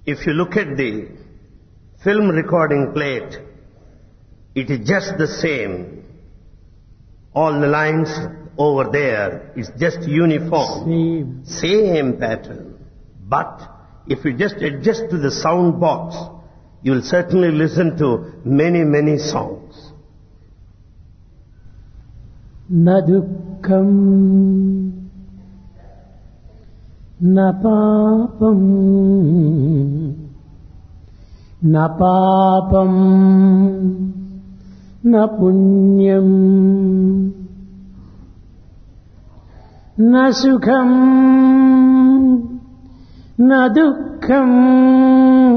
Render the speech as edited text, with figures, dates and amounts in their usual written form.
If you look at the film recording plate, it is just the same. All the lines over there is just uniform. Same pattern. But if you just adjust to the sound box, you will certainly listen to many, many songs. Na dukkam na papam na papam na punyam na sukham na dukkam